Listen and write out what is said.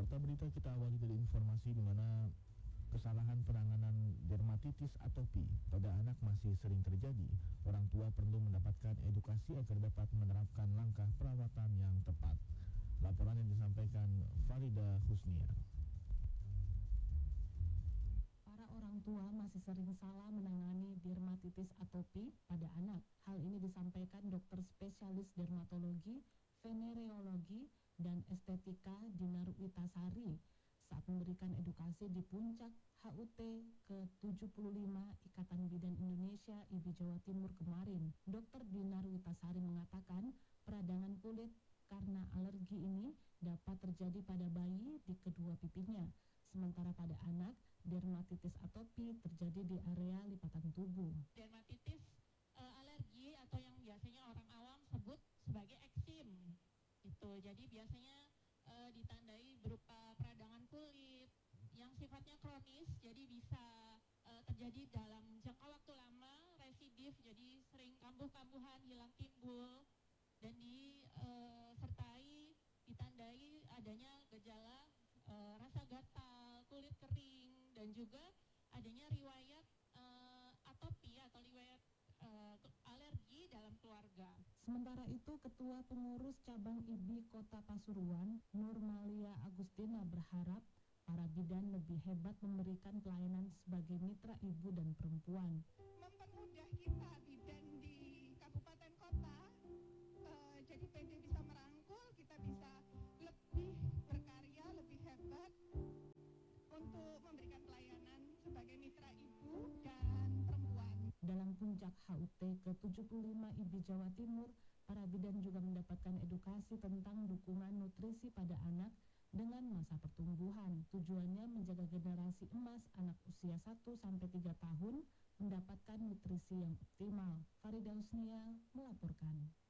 Warta berita kita awali dari informasi di mana kesalahan penanganan dermatitis atopi pada anak masih sering terjadi. Orang tua perlu mendapatkan edukasi agar dapat menerapkan langkah perawatan yang tepat. Laporan yang disampaikan Farida Husnia. Para orang tua masih sering salah menangani dermatitis atopi pada anak. Hal ini disampaikan dokter spesialis dermatologi, venereologi, dan estetika Dinar Witasari saat memberikan edukasi di puncak HUT ke-75 Ikatan Bidan Indonesia IBI Jawa Timur kemarin. Dokter Dinar Witasari mengatakan peradangan kulit karena alergi ini dapat terjadi pada bayi di kedua pipinya. Sementara pada anak, dermatitis atopi terjadi di area lipatan tubuh. Dermatitis alergi atau yang biasanya orang awam sebut sebagai eksim. Jadi biasanya ditandai berupa peradangan kulit yang sifatnya kronis, jadi bisa terjadi dalam jangka waktu lama, residif, jadi sering kambuh-kambuhan, hilang timbul, dan disertai ditandai adanya gejala rasa gatal, kulit kering, dan juga adanya riwayat atopi atau riwayat alergi dalam keluarga. Sementara itu, Ketua Pengurus Cabang IBI Kota Pasuruan, Nurmalia Agustina berharap para bidan lebih hebat memberikan pelayanan sebagai mitra ibu dan perempuan. Mempermudah kita bidan di kabupaten kota, jadi PD bisa merangkul, kita bisa lebih berkarya, lebih hebat untuk memberikan pelayanan sebagai mitra ibu dan perempuan. Dalam puncak HUT ke-75 IBI Jawa Timur, para bidan juga mendapatkan edukasi tentang dukungan nutrisi pada anak dengan masa pertumbuhan. Tujuannya menjaga generasi emas anak usia 1-3 tahun mendapatkan nutrisi yang optimal. Farida Husnia melaporkan.